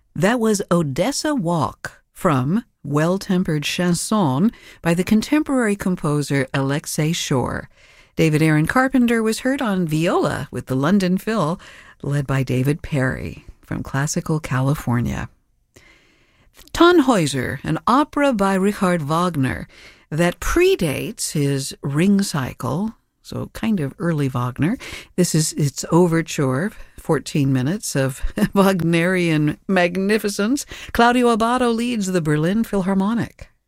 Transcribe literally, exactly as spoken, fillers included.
That was Odessa Walk from Well-Tempered Chanson by the contemporary composer Alexei Shore. David Aaron Carpenter was heard on viola with the London Phil, led by David Perry from Classical California. Tannhäuser, an opera by Richard Wagner that predates his Ring cycle, so kind of early Wagner. This is its overture, fourteen minutes of Wagnerian magnificence. Claudio Abbado leads the Berlin Philharmonic.